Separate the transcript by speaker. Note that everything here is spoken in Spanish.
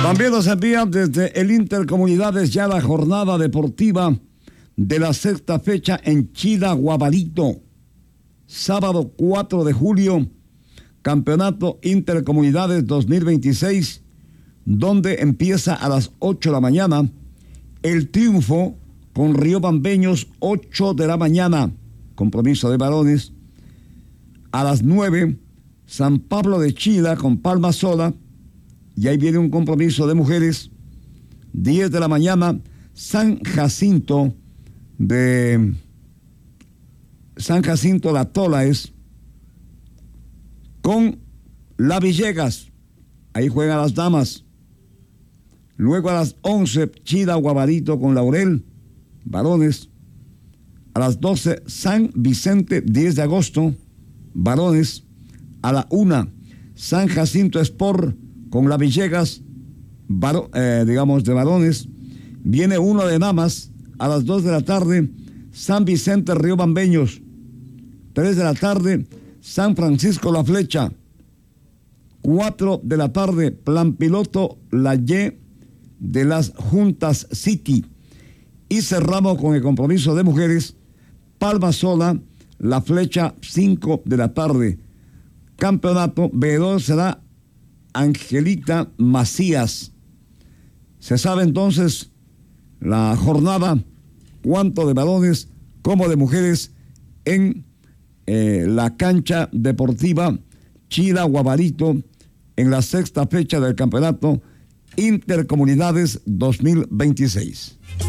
Speaker 1: También nos envían desde el Intercomunidades ya la jornada deportiva de la sexta fecha en Chida, Guabarito. Sábado 4 de julio, Campeonato Intercomunidades 2026, donde empieza a las 8 de la mañana el triunfo con Río Bambeños, 8 de la mañana, compromiso de varones. A las 9, San Pablo de Chida con Palma Sola, y ahí viene un compromiso de mujeres. 10 de la mañana, San Jacinto La Tola es con La Villegas, ahí juegan las damas. Luego a las 11, Chida Guabarito con Laurel, varones. A las 12, San Vicente 10 de agosto, varones. A la 1, San Jacinto Sport con La Villegas, de varones. Viene uno de damas a las 2 de la tarde, San Vicente Río Bambeños. 3 de la tarde, San Francisco La Flecha. 4 de la tarde, Plan Piloto La Y de las Juntas City. Y cerramos con el compromiso de mujeres, Palma Sola, La Flecha, 5 de la tarde. Campeonato veedor será Angelita Macías. Se sabe entonces la jornada, cuánto de varones como de mujeres en la cancha deportiva Chida Guabarito en la sexta fecha del Campeonato Intercomunidades 2026.